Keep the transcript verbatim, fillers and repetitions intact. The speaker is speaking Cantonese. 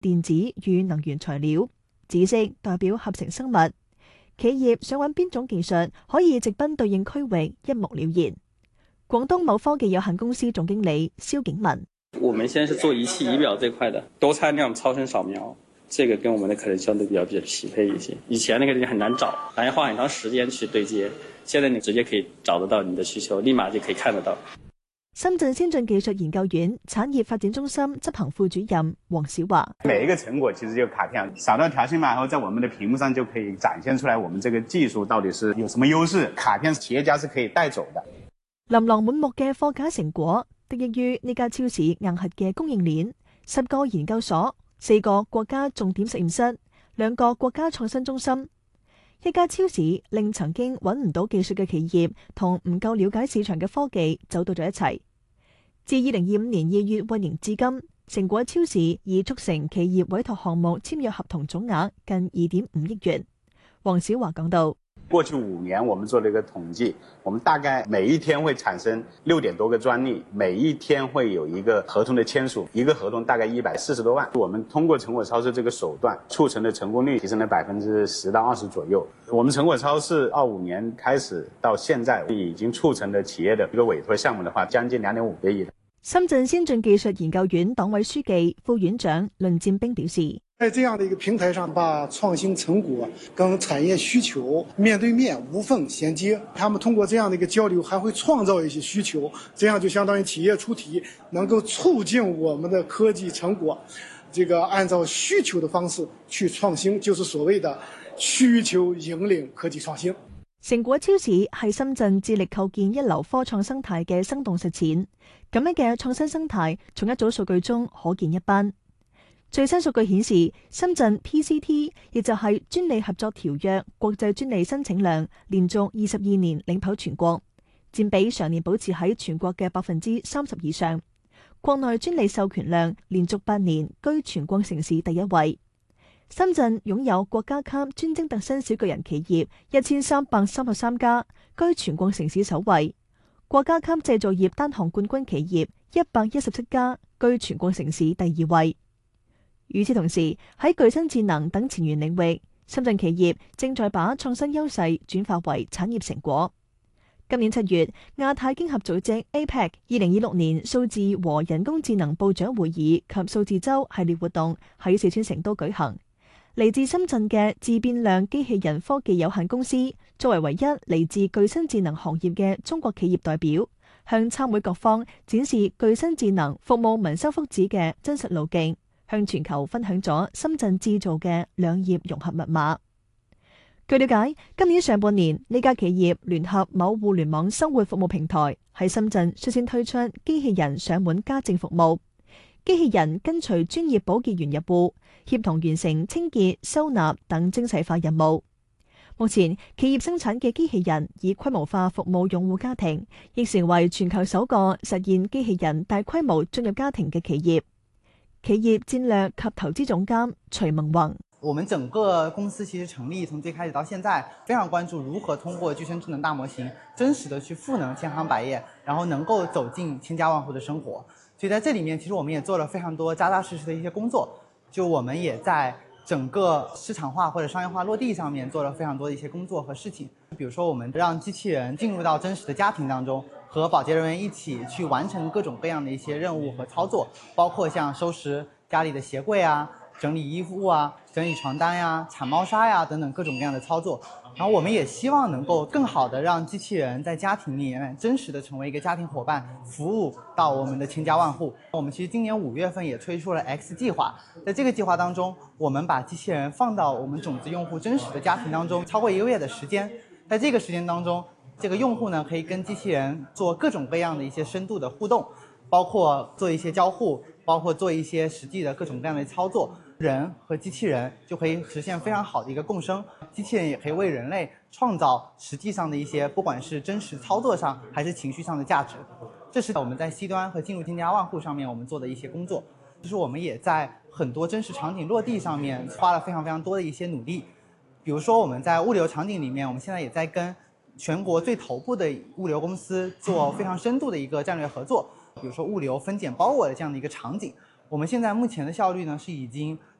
電子與能源材料。紫色代表合成生物。企業想揾邊種技術可以直奔對應區域，一目了然。廣東某科技有限公司總經理蕭景文： 我們現在是做儀器儀表這塊的，多參量超聲掃描，這個跟我們的可能相對比較比較匹配一些。以前那個很難找，還要花很長時間去對接，現在你直接可以找得到你的需求，立馬就可以看得到。 深圳先進技術研究院產業發展中心執行副主任黃小華： 每一個成果其實就卡片掃到條形碼，然後在我們的屏幕上就可以展現出來，我們這個技術到底是有什麼優勢。卡片企業家是可以帶走的。 琳琅滿目嘅貨架成果，得益於呢家超市硬核嘅供應鏈，十個研究所、四個國家重點實驗室、兩個國家創新中心。一家超市令曾經揾唔到技術嘅企業同唔夠了解市場嘅科技走到咗一齊。自二零二五年二月運營至今，成果超市已促成企業委託項目簽約合同總額近二點五億元。黃小華講到： 過去五年，我們做了一個統計，我們大概每一天會產生六點多個專利，每一天會有一個合同的簽署，一個合同大概一百四十多萬。我們通過成果超市這個手段，促成的成功率提升了百分之十到二十左右。我們成果超市二五年開始到現在，已經促成了企業的一個委託項目的話，將近兩點五個億。 深圳先進技術研究院黨委書記、副院長論劍兵表示： 在這樣的一個平台上，把創新成果跟產業需求面對面無縫銜接。他們通過這樣的一個交流，還會創造一些需求，這樣就相當於企業出題，能夠促進我們的科技成果，這個按照需求的方式去創新，就是所謂的需求引領科技創新。 成果超市係深圳致力構建一流科創生態嘅生動實踐。咁樣嘅創新生態，從一組數據中可見一斑。最新數據顯示，深圳 P C T 亦就係專利合作條約國際專利申請量，連續二十二年領跑全國，佔比常年保持喺全國嘅百分之三十以上。國內專利授權量連續八年居全國城市第一位。深圳擁有國家級專精特新小巨人企業一千三百三十三家，居全國城市首位；國家級製造業單項冠軍企業一百一十七家，居全國城市第二位。與此同時，喺具新智能等前沿領域，深圳企業正在把創新優勢轉化為產業成果。今年七月，亞太經合組織 A P E C 二零二六年數字和人工智能部長會議及數字周系列活動喺四川成都舉行。嚟自深圳嘅自變量機器人科技有限公司，作為唯一嚟自具新智能行業嘅中國企業代表，向參會各方展示具新智能服務民生福祉嘅真實路徑，向全球分享咗深圳製造嘅兩業融合密碼。據了解，今年上半年呢家企業聯合某互聯網生活服務平台，喺深圳率先推出機器人上門家政服務。機器人跟隨專業保潔員入戶，協同完成清潔、收納等精細化任務。目前，企業生產嘅機器人以規模化服務用戶家庭，亦成為全球首個實現機器人大規模進入家庭嘅企業。企業戰略及投資總監徐萌宏： 我們整個公司其實成立從最開始到現在，非常關注如何通過具身智能大模型，真實的去賦能千行百業，然後能夠走進千家萬戶的生活。所以在這裡面，其實我們也做了非常多扎扎實實的一些工作。就我們也在整個市場化或者商業化落地上面做了非常多的一些工作和事情。比如說，我們讓機器人進入到真實的家庭當中，和保潔人員一起去完成各種各樣的一些任務和操作，包括像收拾家裡的鞋櫃啊、整理衣服啊、整理床單呀、鏟貓砂呀等等各種各樣的操作。然後我們也希望能夠更好的讓機器人在家庭裡面真實的成為一個家庭夥伴，服務到我們的千家萬戶。我們其實今年五月份也推出了 X 計劃，在這個計劃當中，我們把機器人放到我們種子用戶真實的家庭當中，超過一個月的時間。在這個時間當中，這個用戶呢可以跟機器人做各種各樣的一些深度的互動，包括做一些交互，包括做一些實際的各種各樣的操作。人和機器人就可以實現非常好的一個共生，機器人也可以為人類創造實際上的一些，不管是真實操作上還是情緒上的價值。這是我們在 C 端和進入千家萬戶上面我們做的一些工作，就是我們也在很多真實場景落地上面花了非常非常多的一些努力。比如說我們在物流場景裡面，我們現在也在跟全國最頭部的物流公司做非常深度的一個戰略合作，比如說物流分揀包裹的這樣的一個場景。 我们现在目前的效率呢是已经